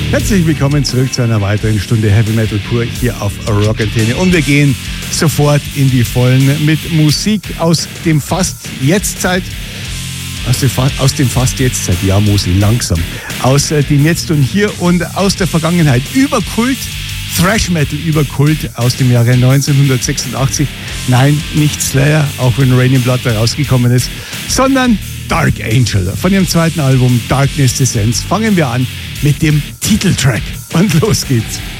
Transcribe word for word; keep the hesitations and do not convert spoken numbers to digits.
Herzlich willkommen zurück zu einer weiteren Stunde Heavy Metal pur hier auf Rock Antenne. Und wir gehen sofort in die Vollen mit Musik aus dem fast Jetztzeit. Aus dem, Fa- aus dem fast Jetztzeit, ja Musi, langsam. Aus äh, dem Jetzt und Hier und aus der Vergangenheit. Über Kult, Thrash Metal über Kult aus dem Jahre neunzehnhundertsechsundachtzig. Nein, nicht Slayer, auch wenn Raining Blood da rausgekommen ist, sondern Dark Angel. Von ihrem zweiten Album Darkness Descends fangen wir an mit dem Titeltrack. Und los geht's.